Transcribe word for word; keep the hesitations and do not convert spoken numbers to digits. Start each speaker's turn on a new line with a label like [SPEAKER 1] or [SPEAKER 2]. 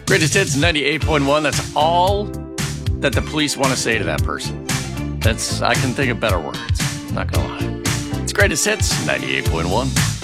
[SPEAKER 1] Greatest Hits ninety-eight point one. That's all that the police want to say to that person. That's I can think of better words. Not gonna lie. It's Greatest Hits ninety-eight point one.